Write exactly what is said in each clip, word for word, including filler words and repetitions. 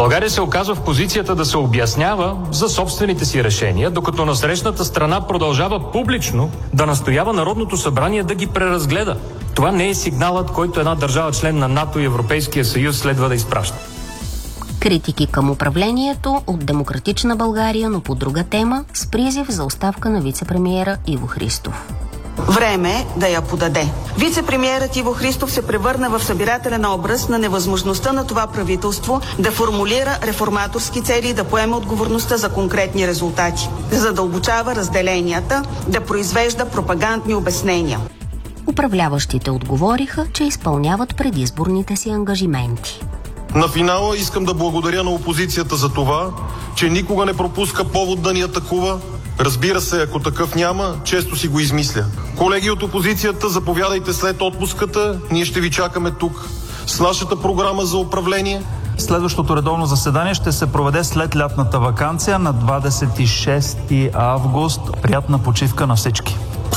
България се оказва в позицията да се обяснява за собствените си решения, докато насрещната страна продължава публично да настоява Народното събрание да ги преразгледа. Това не е сигналът, който една държава член на НАТО и Европейския съюз следва да изпраща. Критики към управлението от Демократична България, но по друга тема, с призив за оставка на вице-премиера Иво Христов. Време е да я подаде. Вице-премиерът Иво Христов се превърна в събирателен образ на невъзможността на това правителство да формулира реформаторски цели и да поеме отговорността за конкретни резултати. Да задълбочава разделенията, да произвежда пропагандни обяснения. Управляващите отговориха, че изпълняват предизборните си ангажименти. На финала искам да благодаря на опозицията за това, че никога не пропуска повод да ни атакува. Разбира се, ако такъв няма, често си го измисля. Колеги от опозицията, заповядайте след отпуската, ние ще ви чакаме тук с нашата програма за управление. Следващото редовно заседание ще се проведе след лятната ваканция на двадесет и шести август. Приятна почивка на всички!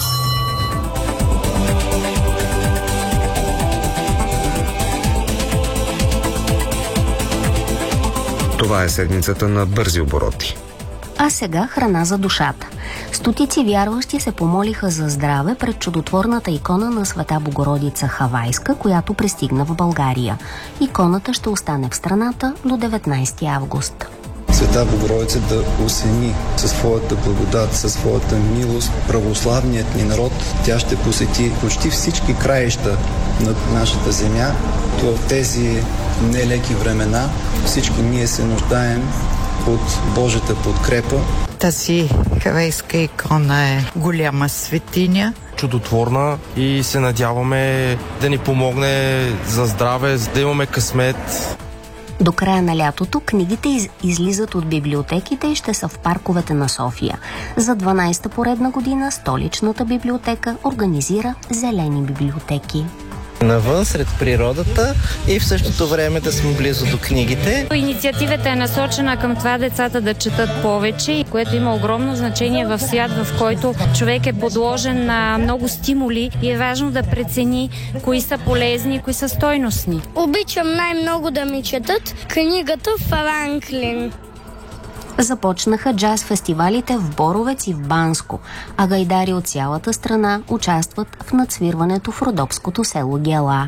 Това е седмицата на бързи обороти. А сега храна за душата. Стотици вярващи се помолиха за здраве пред чудотворната икона на Света Богородица Хавайска, която пристигна в България. Иконата ще остане в страната до деветнадесети август. Света Богородица да осени със своята благодат, със своята милост православният ни народ. Тя ще посети почти всички краища на нашата земя. В тези нелеки времена всички ние се нуждаем от Божията подкрепа. Тази хавайска икона е голяма светиня. Чудотворна и се надяваме да ни помогне за здраве, да имаме късмет. До края на лятото книгите из- излизат от библиотеките и ще са в парковете на София. За дванадесета поредна година столичната библиотека организира зелени библиотеки. Навън, сред природата и в същото време да сме близо до книгите. Инициативата е насочена към това децата да четат повече, което има огромно значение в свят, в който човек е подложен на много стимули и е важно да прецени кои са полезни, кои са стойностни. Обичам най-много да ми четат книгата Франклин. Започнаха джаз фестивалите в Боровец и в Банско, а гайдари от цялата страна участват в надсвирването в родопското село Гела.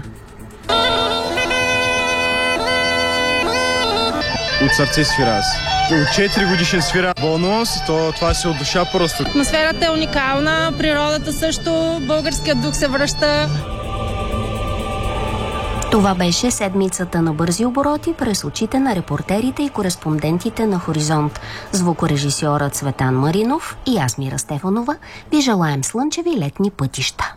От сърце свира аз. От четири годишен свира. Вълнувам се, то, това си от душа просто. Атмосферата е уникална, природата също, българският дух се връща. Това беше седмицата на бързи обороти през очите на репортерите и кореспондентите на Хоризонт. Звукорежисьорът Цветан Маринов и аз, Мира Стефанова, ви желаем слънчеви летни пътища.